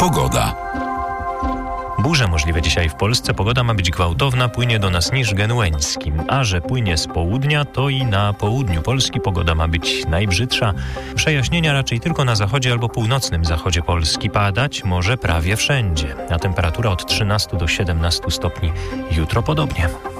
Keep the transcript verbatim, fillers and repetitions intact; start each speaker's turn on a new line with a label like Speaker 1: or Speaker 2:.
Speaker 1: Pogoda.
Speaker 2: Burze możliwe dzisiaj w Polsce. Pogoda ma być gwałtowna, płynie do nas niż genueński. A że płynie z południa, to i na południu Polski pogoda ma być najbrzydsza. Przejaśnienia raczej tylko na zachodzie albo północnym zachodzie Polski. Padać może prawie wszędzie. A temperatura od trzynastu do siedemnastu stopni. Jutro podobnie.